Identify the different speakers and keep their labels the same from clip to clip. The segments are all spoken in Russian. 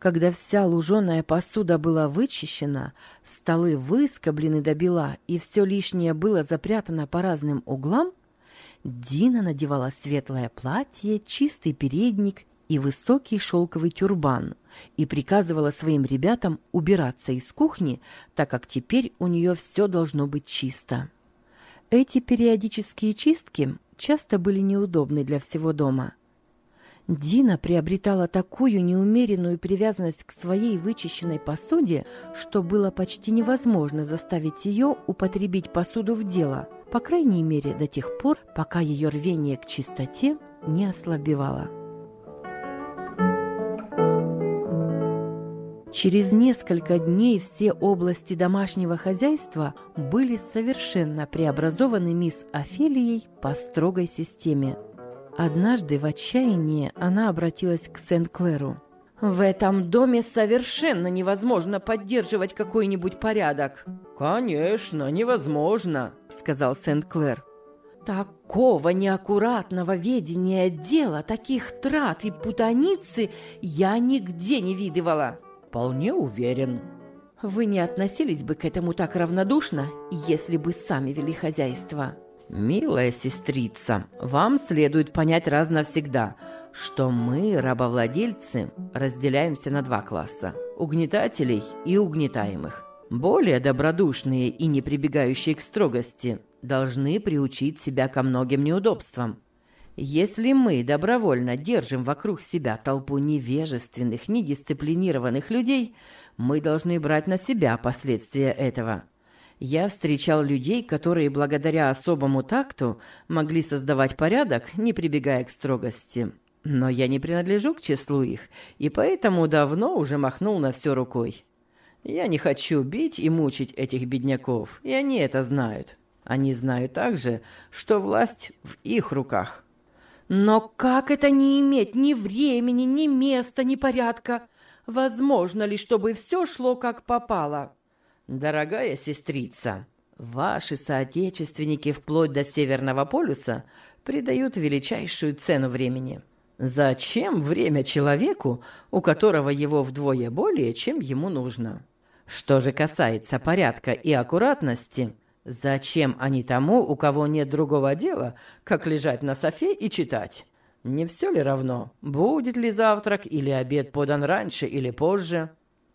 Speaker 1: Когда вся луженая посуда была вычищена, столы выскоблены до бела и все лишнее было запрятано по разным углам, Дина надевала светлое платье, чистый передник и высокий шелковый тюрбан и приказывала своим ребятам убираться из кухни, так как теперь у нее все должно быть чисто. Эти периодические чистки часто были неудобны для всего дома. Дина приобретала такую неумеренную привязанность к своей вычищенной посуде, что было почти невозможно заставить ее употребить посуду в дело, по крайней мере до тех пор, пока ее рвение к чистоте не ослабевало. Через несколько дней все области домашнего хозяйства были совершенно преобразованы мисс Офелией по строгой системе. Однажды в отчаянии она обратилась к Сент-Клэру. «В этом доме совершенно невозможно поддерживать какой-нибудь порядок». «Конечно, невозможно», — сказал Сент-Клэр. «Такого неаккуратного ведения дела, таких трат и путаницы я нигде не видывала». «Вполне уверен». «Вы не относились бы к этому так равнодушно, если бы сами вели хозяйство?» «Милая сестрица, вам следует понять раз навсегда, что мы, рабовладельцы, разделяемся на два класса – угнетателей и угнетаемых. Более добродушные и не прибегающие к строгости должны приучить себя ко многим неудобствам. Если мы добровольно держим вокруг себя толпу невежественных, недисциплинированных людей, мы должны брать на себя последствия этого». Я встречал людей, которые благодаря особому такту могли создавать порядок, не прибегая к строгости. Но я не принадлежу к числу их, и поэтому давно уже махнул на все рукой. Я не хочу бить и мучить этих бедняков, и они это знают. Они знают также, что власть в их руках. Но как это не иметь ни времени, ни места, ни порядка? Возможно ли, чтобы все шло как попало? Дорогая сестрица, ваши соотечественники вплоть до Северного полюса придают величайшую цену времени. Зачем время человеку, у которого его вдвое более, чем ему нужно? Что же касается порядка и аккуратности, зачем они тому, у кого нет другого дела, как лежать на софе и читать? Не все ли равно, будет ли завтрак или обед подан раньше или позже?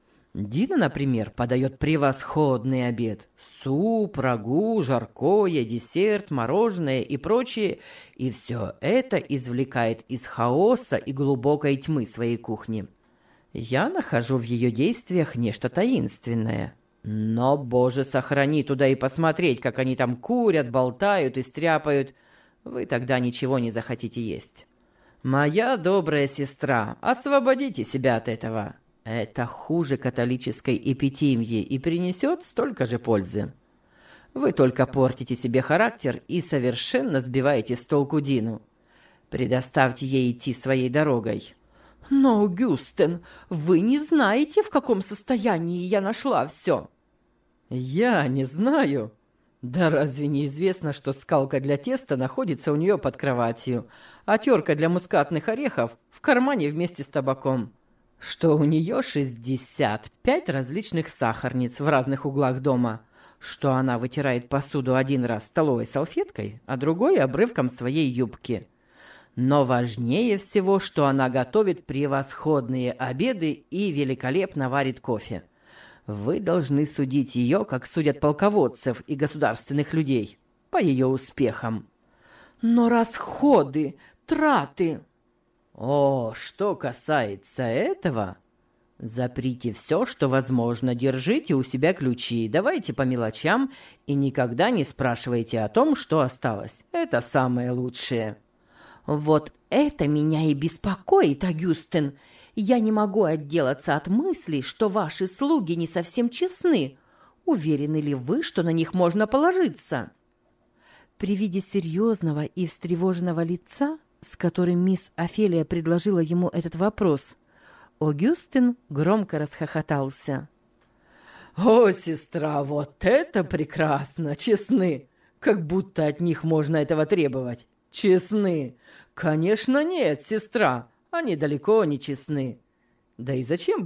Speaker 1: Дина, например, подает превосходный обед. Суп, рагу, жаркое, десерт, мороженое и прочее. И все это извлекает из хаоса и глубокой тьмы своей кухни. Я нахожу в ее действиях нечто таинственное. Но, Боже, сохрани, туда и посмотреть, как они там курят, болтают и стряпают. Вы тогда ничего не захотите есть. Моя добрая сестра, освободите себя от этого. Это хуже католической эпитимии и принесет столько же пользы. Вы только портите себе характер и совершенно сбиваете с толку Дину. Предоставьте ей идти своей дорогой. Но, Гюстен, вы не знаете, в каком состоянии я нашла все. Я не знаю. Да разве не известно, что скалка для теста находится у нее под кроватью, а терка для мускатных орехов в кармане вместе с табаком? Что у нее 65 различных сахарниц в разных углах дома, что она вытирает посуду один раз столовой салфеткой, а другой обрывком своей юбки. Но важнее всего, что она готовит превосходные обеды и великолепно варит кофе. Вы должны судить ее, как судят полководцев и государственных людей, по ее успехам. Но расходы, траты... О, что касается этого, заприте все, что возможно, держите у себя ключи, давайте по мелочам и никогда не спрашивайте о том, что осталось. Это самое лучшее. Вот это меня и беспокоит, Агюстен. Я не могу отделаться от мысли, что ваши слуги не совсем честны. Уверены ли вы, что на них можно положиться? При виде серьезного и встревоженного лица, с которым мисс Офелия предложила ему этот вопрос, Огюстен громко расхохотался. «О, сестра, вот это прекрасно! Честны! Как будто от них можно этого требовать! Честны! Конечно, нет, сестра! Они далеко не честны! Да и зачем